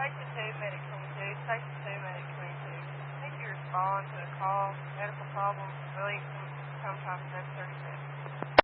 Station 2, Medic 22, Station 2, Medic 22. Need you to respond to a call, medical problem, Williamson, sometime 7:37.